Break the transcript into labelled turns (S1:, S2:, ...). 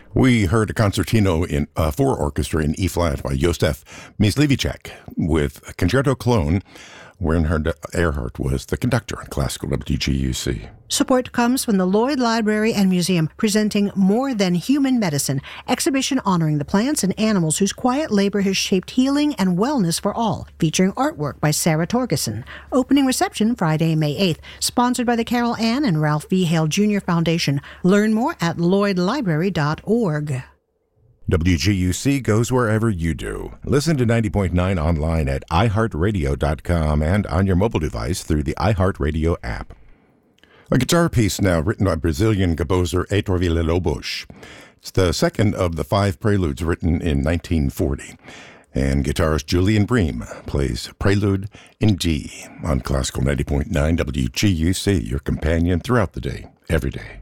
S1: We heard a concertino for orchestra in E-flat by Józef Mysliveček with Concerto Clone. Bernhard Erhardt was the conductor on Classical WGUC.
S2: Support comes from the Lloyd Library and Museum, presenting More Than Human Medicine, exhibition honoring the plants and animals whose quiet labor has shaped healing and wellness for all, featuring artwork by Sarah Torgerson. Opening reception Friday, May 8th, sponsored by the Carol Ann and Ralph V. Hale Jr. Foundation. Learn more at lloydlibrary.org.
S1: WGUC goes wherever you do. Listen to 90.9 online at iHeartRadio.com and on your mobile device through the iHeartRadio app. A guitar piece now written by Brazilian composer Heitor Villa-Lobos. It's the second of the 5 preludes written in 1940. And guitarist Julian Bream plays Prelude in D on Classical 90.9 WGUC, your companion throughout the day, every day.